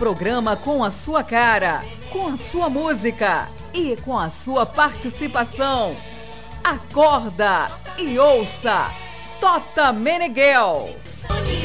programa com a sua cara, com a sua música e com a sua participação. Acorda e ouça Tota Meneghel.